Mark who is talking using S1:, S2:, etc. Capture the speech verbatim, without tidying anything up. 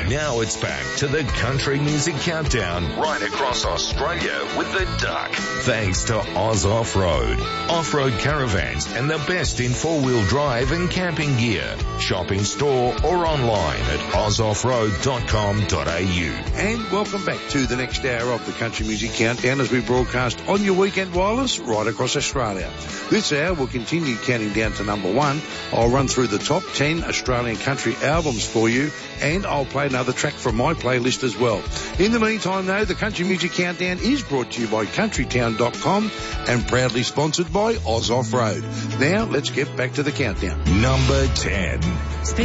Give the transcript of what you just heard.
S1: Now it's back to the Country Music Countdown right across Australia with the Duck. Thanks to Oz Off-Road. Off-road caravans and the best in four-wheel drive and camping gear. Shop in store or online at oz off road dot com dot a u.
S2: And welcome back to the next hour of the Country Music Countdown as we broadcast on your weekend wireless right across Australia. This hour will continue counting down to number one. I'll run through the top ten Australian country albums for you, and I'll play another track from my playlist as well. In the meantime, though, the Country Music Countdown is brought to you by country town dot com and proudly sponsored by Oz Off-Road. Now, let's get back to the countdown.
S1: Number ten.